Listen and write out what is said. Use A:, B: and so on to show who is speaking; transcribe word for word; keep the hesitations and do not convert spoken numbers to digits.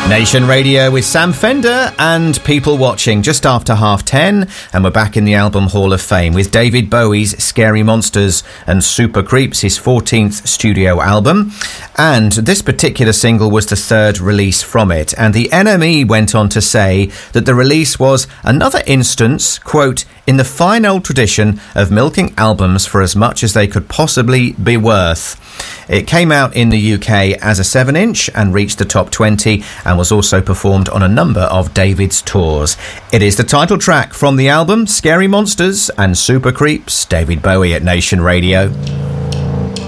A: Nation Radio with Sam Fender and people watching just after half ten, and we're back in the Album Hall of Fame with David Bowie's Scary Monsters and Super Creeps, his fourteenth studio album, and this particular single was the third release from it, and the N M E went on to say that the release was another instance, quote, in the fine old tradition of milking albums for as much as they could possibly be worth. It came out in the U K as a seven inch and reached the top twenty and was also performed on a number of David's tours. It is the title track from the album, Scary Monsters and Super Creeps, David Bowie at Nation Radio.